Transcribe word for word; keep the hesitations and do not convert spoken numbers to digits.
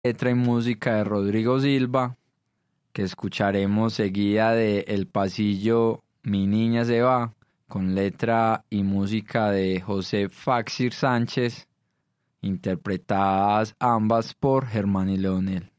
Letra y música de Rodrigo Silva, que escucharemos seguida de El Pasillo, Mi Niña se va, con letra y música de José Faxir Sánchez, interpretadas ambas por Germán y Leonel.